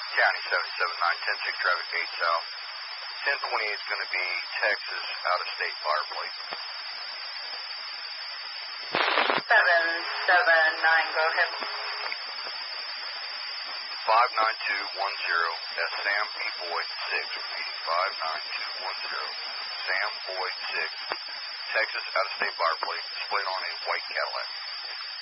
County 779, 10-6 traffic 8 south. 1028 is going to be Texas out-of-state fire plate. 779, go ahead. 59210, that's Sam P. Boyd 6, repeating 59210, Sam Boyd 6, Texas out-of-state fire plate, displayed on a white Cadillac.